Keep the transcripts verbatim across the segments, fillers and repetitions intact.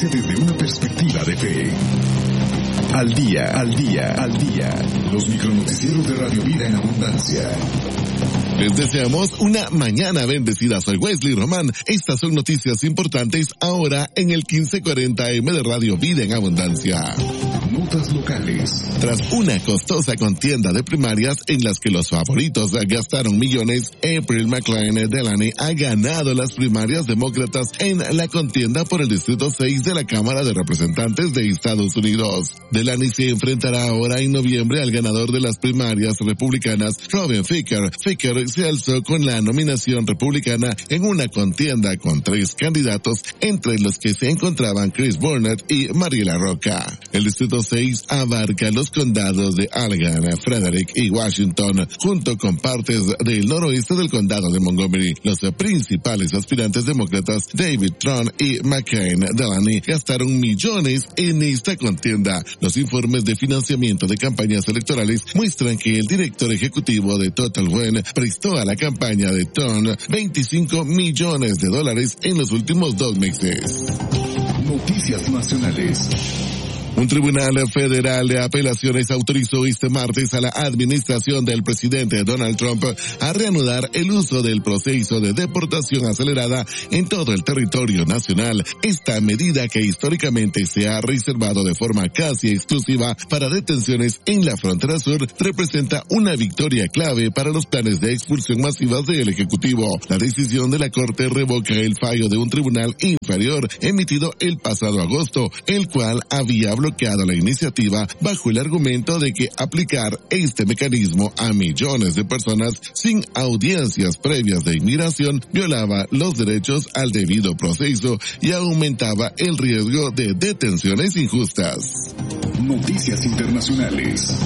noticia desde una perspectiva de fe. Al día, al día, al día. Los micronoticieros de Radio Vida en Abundancia. Les deseamos una mañana bendecida. Soy Wesley Román. Estas son noticias importantes ahora en el quince cuarenta eme de Radio Vida en Abundancia. Notas locales. Tras una costosa contienda de primarias en las que los favoritos gastaron millones, April McClain Delany ha ganado las primarias demócratas en la contienda por el Distrito seis de la Cámara de Representantes de Estados Unidos. Delany se enfrentará ahora en noviembre al ganador de las primarias republicanas, Robin Ficker. Ficker se alzó con la nominación republicana en una contienda con tres candidatos, entre los que se encontraban Chris Burnett y Mariela Roca. El Distrito seis abarca los condados de Allegan, Frederick y Washington, junto con partes del noroeste del condado de Montgomery. Los principales aspirantes demócratas, David Tron y McCain Delany, gastaron millones en esta contienda. Los informes de financiamiento de campañas electorales muestran que el director ejecutivo de Total Wine prestó a la campaña de Tron veinticinco millones de dólares en los últimos dos meses. Noticias nacionales. Un tribunal federal de apelaciones autorizó este martes a la administración del presidente Donald Trump a reanudar el uso del proceso de deportación acelerada en todo el territorio nacional. Esta medida, que históricamente se ha reservado de forma casi exclusiva para detenciones en la frontera sur, representa una victoria clave para los planes de expulsión masivas del Ejecutivo. La decisión de la Corte revoca el fallo de un tribunal inferior emitido el pasado agosto, el cual había bloqueado la iniciativa bajo el argumento de que aplicar este mecanismo a millones de personas sin audiencias previas de inmigración violaba los derechos al debido proceso y aumentaba el riesgo de detenciones injustas. Noticias internacionales.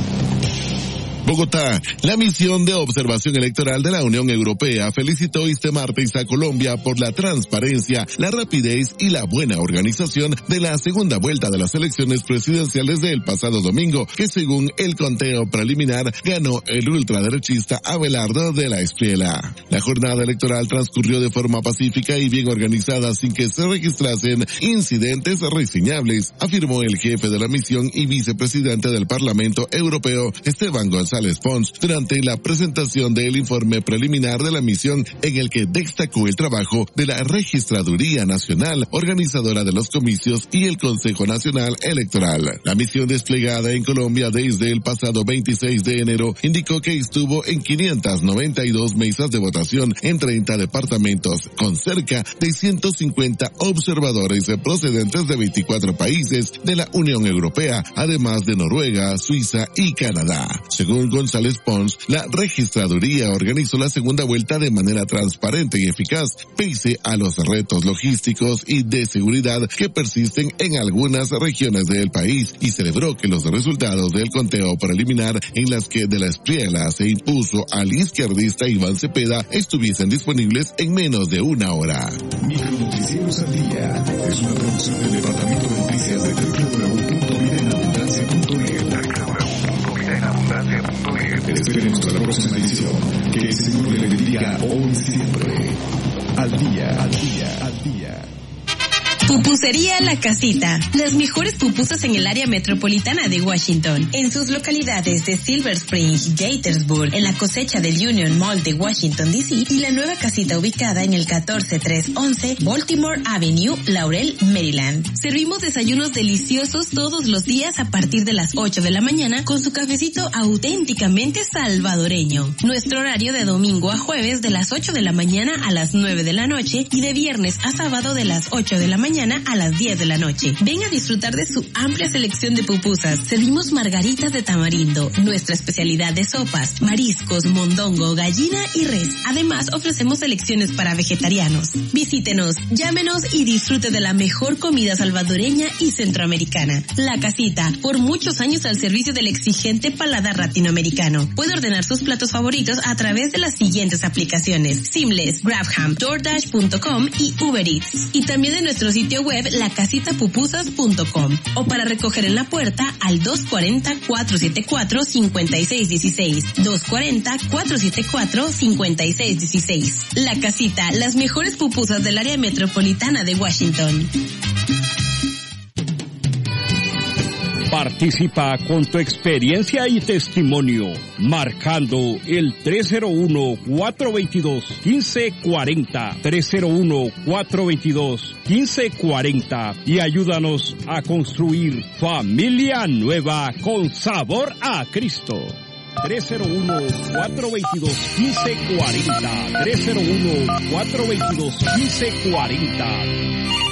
Bogotá. La misión de observación electoral de la Unión Europea felicitó este martes a Colombia por la transparencia, la rapidez y la buena organización de la segunda vuelta de las elecciones presidenciales del pasado domingo, que según el conteo preliminar ganó el ultraderechista Abelardo de la Espriella. La jornada electoral transcurrió de forma pacífica y bien organizada sin que se registrasen incidentes reseñables, afirmó el jefe de la misión y vicepresidente del Parlamento Europeo, Esteban González Pons, durante la presentación del informe preliminar de la misión, en el que destacó el trabajo de la Registraduría Nacional, organizadora de los comicios, y el Consejo Nacional Electoral. La misión desplegada en Colombia desde el pasado veintiséis de enero indicó que estuvo en quinientas noventa y dos mesas de votación en treinta departamentos, con cerca de ciento cincuenta observadores procedentes de veinticuatro países de la Unión Europea, además de Noruega, Suiza y Canadá. Según González Pons, la registraduría organizó la segunda vuelta de manera transparente y eficaz, pese a los retos logísticos y de seguridad que persisten en algunas regiones del país, y celebró que los resultados del conteo preliminar, en las que de la Espriella se impuso al izquierdista Iván Cepeda, estuviesen disponibles en menos de una hora. Micronoticieros al día es una producción del Departamento de Noticias de doble u doble u doble u punto vida en abundancia punto net. Te esperemos para la próxima edición. Que el Señor le bendiga hoy y siempre. Al día, al día, al día. Pupusería La Casita. Las mejores pupusas en el área metropolitana de Washington. En sus localidades de Silver Spring, Gaithersburg, en la cosecha del Union Mall de Washington, D C, y la nueva casita ubicada en el catorce trescientos once Baltimore Avenue, Laurel, Maryland. Servimos desayunos deliciosos todos los días a partir de las ocho de la mañana con su cafecito auténticamente salvadoreño. Nuestro horario de domingo a jueves de las ocho de la mañana a las nueve de la noche y de viernes a sábado de las ocho de la mañana a las diez de la noche. Ven a disfrutar de su amplia selección de pupusas. Servimos margaritas de tamarindo, nuestra especialidad de sopas, mariscos, mondongo, gallina y res. Además, ofrecemos selecciones para vegetarianos. Visítenos, llámenos y disfrute de la mejor comida salvadoreña y centroamericana. La Casita, por muchos años al servicio del exigente paladar latinoamericano. Puede ordenar sus platos favoritos a través de las siguientes aplicaciones: Seamless, Grabham, DoorDash punto com y Uber Eats. Y también de nuestro sitio web la casita pupusas punto com, o para recoger en la puerta al dos cuarenta, cuatrocientos setenta y cuatro, cincuenta y seis dieciséis, dos cuarenta, cuatrocientos setenta y cuatro, cincuenta y seis dieciséis. La Casita, las mejores pupusas del área metropolitana de Washington. Participa con tu experiencia y testimonio, marcando el tres cero uno, cuatro dos dos, uno cinco cuatro cero, tres cero uno, cuatro dos dos, uno cinco cuatro cero y ayúdanos a construir familia nueva con sabor a Cristo. tres cero uno, cuatro dos dos, uno cinco cuatro cero, tres cero uno, cuatro dos dos, uno cinco cuatro cero.